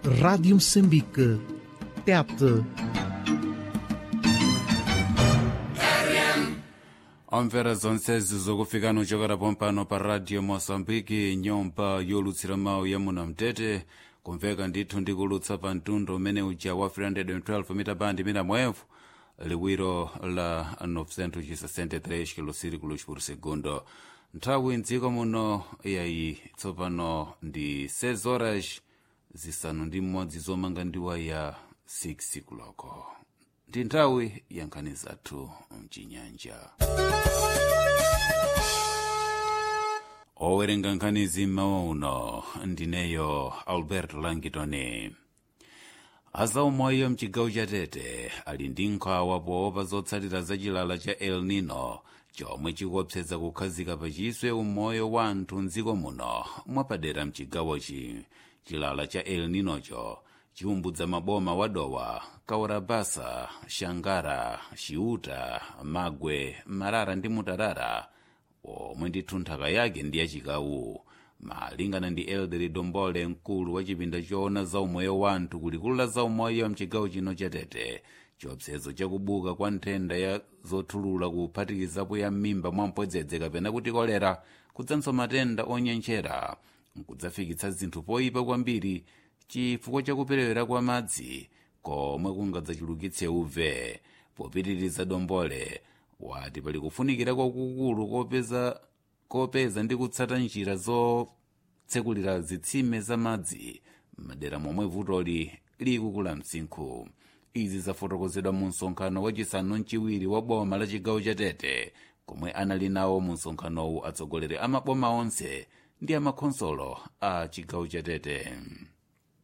Rádio Moçambique, TET. Omvera zonse zizokufika nuchokera pompano pa Radio Moçambique, nyumba yolutsira mawu ya Munamtete, kumveka ndithu ndikulutsa pa mtundu umene uja wa 312 mita bandi mina mwevu, liwiro la 963 kilosirikulos por segundo. Nthawi mdziko muno yayi tsopano ndi 6 horas zisanu ndi mmodzi zomanga ndiwa ya 6 kuloko. Ndi nthawi ya nkhani zathu mchinyanja. Owerenga nkhanizi mmawa uno ndineyo Alberto Langitoni. Azaumoyo mchigawo cha Tete ali ndi nkhawa poopa zotsatira za chilala cha El Nino chomwe chikuopseza kukhazika pa chiswe umoyo wa anthu mdziko muno mwapadera mchigawochi. Chilala cha El Ninocho chiumbudza maboma wadowa, Kaurabasa, Shangara, Xiuta, Magwe, Marara ndi Mutarara, omwe ndithu nthaka yake ndi yachikawu. Malingana ndi Elderi Dombole, mkulu wa chipinda choona za umoyo wa anthu kulikulu la za umoyo mchigawo chino cha Tete, chiopsezo chakubuka kwa nthenda ya zothulula kuphatikizapo ya m'mimba mwampwedzedze kapena kuti kolera, kudzanso matenda onyenchera, nkudzafikitsa zinthu poyipa kwambiri chifukwa chakuperewera kwa madzi komwe kungadzachulukitse uve. Popitiriza, Dombole wati pali kufunikira kwakukulu kopeza ndi kutsata njira zotsekulira zitsime za madzi madera momwe vutoli likukula msinkhu. Izi zafotokozedwa mu msonkhano wachisanu mchiwiri wa boma la chigawo cha Tete, komwe anali nawo mu msonkhanowu atsogoleri a maboma onse ndi amakhonsolo a chigawo cha Tete.